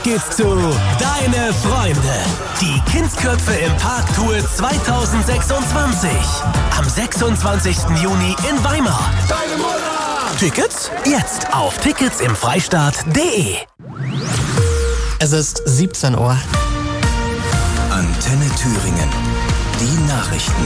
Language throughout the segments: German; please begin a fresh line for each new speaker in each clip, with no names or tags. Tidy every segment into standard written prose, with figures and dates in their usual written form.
Geht's zu Deine Freunde. Die Kindsköpfe im Parktour 2026. Am 26. Juni in Weimar.
Deine Mutter!
Tickets jetzt auf ticketsimfreistaat.de.
Es ist 17 Uhr.
Antenne Thüringen. Die Nachrichten.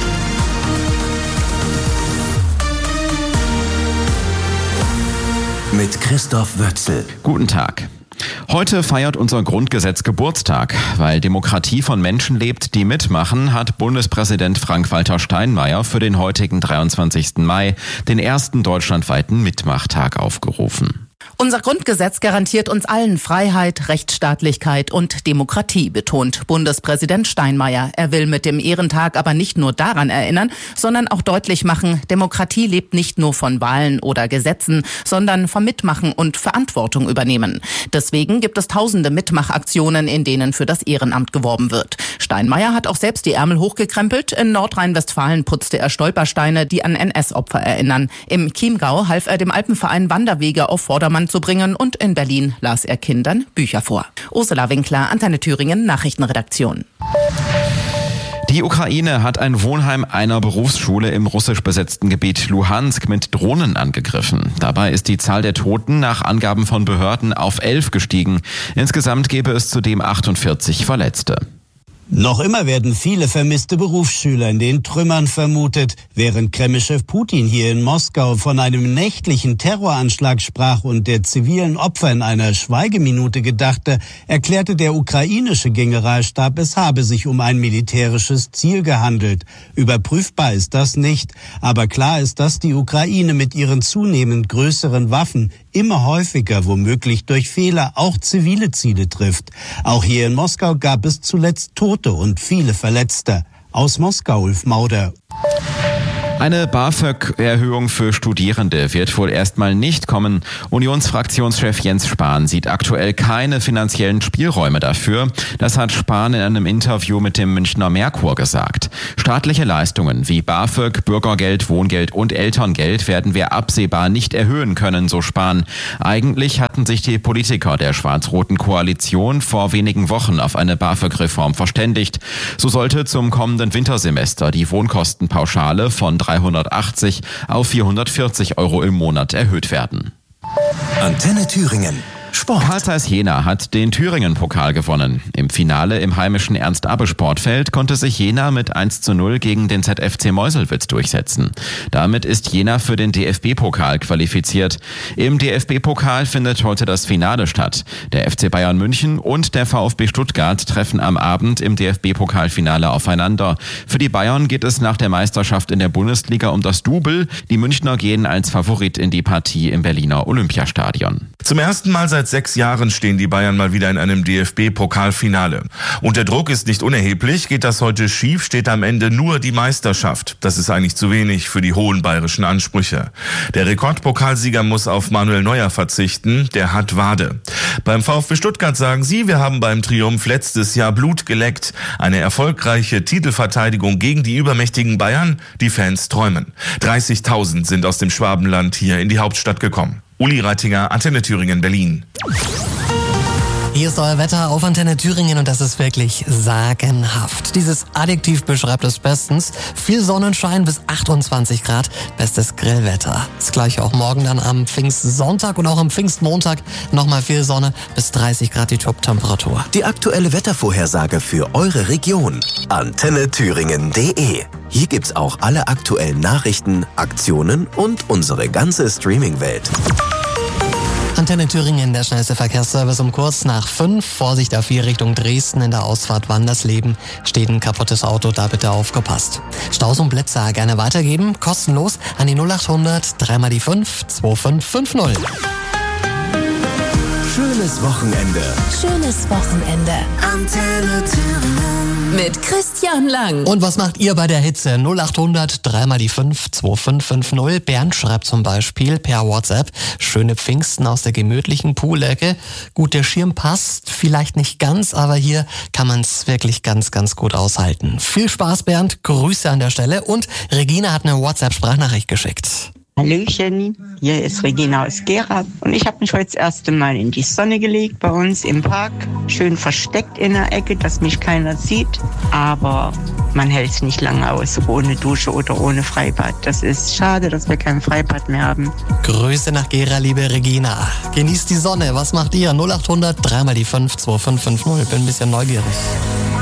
Mit Christoph Wötzel.
Guten Tag. Heute feiert unser Grundgesetz Geburtstag. Weil Demokratie von Menschen lebt, die mitmachen, hat Bundespräsident Frank-Walter Steinmeier für den heutigen 23. Mai den ersten deutschlandweiten Mitmachtag aufgerufen.
Unser Grundgesetz garantiert uns allen Freiheit, Rechtsstaatlichkeit und Demokratie, betont Bundespräsident Steinmeier. Er will mit dem Ehrentag aber nicht nur daran erinnern, sondern auch deutlich machen, Demokratie lebt nicht nur von Wahlen oder Gesetzen, sondern vom Mitmachen und Verantwortung übernehmen. Deswegen gibt es tausende Mitmachaktionen, in denen für das Ehrenamt geworben wird. Steinmeier hat auch selbst die Ärmel hochgekrempelt. In Nordrhein-Westfalen putzte er Stolpersteine, die an NS-Opfer erinnern. Im Chiemgau half er dem Alpenverein Wanderwege auf Vordermann zu bringen und in Berlin las er Kindern Bücher vor. Ursula Winkler, Antenne Thüringen, Nachrichtenredaktion.
Die Ukraine hat ein Wohnheim einer Berufsschule im russisch besetzten Gebiet Luhansk mit Drohnen angegriffen. Dabei ist die Zahl der Toten nach Angaben von Behörden auf 11 gestiegen. Insgesamt gäbe es zudem 48 Verletzte.
Noch immer werden viele vermisste Berufsschüler in den Trümmern vermutet. Während Kreml-Chef Putin hier in Moskau von einem nächtlichen Terroranschlag sprach und der zivilen Opfer in einer Schweigeminute gedachte, erklärte der ukrainische Generalstab, es habe sich um ein militärisches Ziel gehandelt. Überprüfbar ist das nicht, aber klar ist, dass die Ukraine mit ihren zunehmend größeren Waffen immer häufiger, womöglich durch Fehler, auch zivile Ziele trifft. Auch hier in Moskau gab es zuletzt Tote und viele Verletzte. Aus Moskau, Ulf Mauder.
Eine BAföG-Erhöhung für Studierende wird wohl erstmal nicht kommen. Unionsfraktionschef Jens Spahn sieht aktuell keine finanziellen Spielräume dafür. Das hat Spahn in einem Interview mit dem Münchner Merkur gesagt. Staatliche Leistungen wie BAföG, Bürgergeld, Wohngeld und Elterngeld werden wir absehbar nicht erhöhen können, so Spahn. Eigentlich hatten sich die Politiker der schwarz-roten Koalition vor wenigen Wochen auf eine BAföG-Reform verständigt. So sollte zum kommenden Wintersemester die Wohnkostenpauschale von 380 auf 440 Euro im Monat erhöht werden.
Antenne Thüringen. Sport.
Carl Zeiss Jena hat den Thüringen-Pokal gewonnen. Im Finale im heimischen Ernst-Abbe-Sportfeld konnte sich Jena mit 1:0 gegen den ZFC Meuselwitz durchsetzen. Damit ist Jena für den DFB-Pokal qualifiziert. Im DFB-Pokal findet heute das Finale statt. Der FC Bayern München und der VfB Stuttgart treffen am Abend im DFB-Pokalfinale aufeinander. Für die Bayern geht es nach der Meisterschaft in der Bundesliga um das Double. Die Münchner gehen als Favorit in die Partie im Berliner Olympiastadion.
Zum ersten Mal seit 6 Jahren stehen die Bayern mal wieder in einem DFB-Pokalfinale. Und der Druck ist nicht unerheblich. Geht das heute schief, steht am Ende nur die Meisterschaft. Das ist eigentlich zu wenig für die hohen bayerischen Ansprüche. Der Rekordpokalsieger muss auf Manuel Neuer verzichten. Der hat Wade. Beim VfB Stuttgart sagen sie, wir haben beim Triumph letztes Jahr Blut geleckt. Eine erfolgreiche Titelverteidigung gegen die übermächtigen Bayern. Die Fans träumen. 30.000 sind aus dem Schwabenland hier in die Hauptstadt gekommen. Uli Reitinger, Antenne Thüringen, Berlin.
Hier ist euer Wetter auf Antenne Thüringen und das ist wirklich sagenhaft. Dieses Adjektiv beschreibt es bestens. Viel Sonnenschein bis 28 Grad, bestes Grillwetter. Das gleiche auch morgen dann am Pfingstsonntag und auch am Pfingstmontag nochmal viel Sonne bis 30 Grad die Top-Temperatur.
Die aktuelle Wettervorhersage für eure Region. AntenneThüringen.de. Hier gibt's auch alle aktuellen Nachrichten, Aktionen und unsere ganze Streaming-Welt.
Antenne Thüringen, der schnellste Verkehrsservice um kurz nach 5. Vorsicht A4 Richtung Dresden in der Ausfahrt Wandersleben. Steht ein kaputtes Auto, da bitte aufgepasst. Staus und Blitzer gerne weitergeben, kostenlos an die 0800 3 die 5 2550.
Schönes Wochenende.
Schönes Wochenende.
Antenne Thüringen.
Mit Christian Lang.
Und was macht ihr bei der Hitze? 0800 3 die 5 2550. Bernd schreibt zum Beispiel per WhatsApp: schöne Pfingsten aus der gemütlichen Poolecke. Gut, der Schirm passt, vielleicht nicht ganz, aber hier kann man es wirklich ganz, ganz gut aushalten. Viel Spaß, Bernd. Grüße an der Stelle. Und Regina hat eine WhatsApp-Sprachnachricht geschickt.
Hallöchen, hier ist Regina aus Gera und ich habe mich heute das erste Mal in die Sonne gelegt bei uns im Park. Schön versteckt in der Ecke, dass mich keiner sieht, aber man hält es nicht lange aus, ohne Dusche oder ohne Freibad. Das ist schade, dass wir kein Freibad mehr haben.
Grüße nach Gera, liebe Regina. Genießt die Sonne. Was macht ihr? 0800 3 mal die 5 2550. Bin ein bisschen neugierig.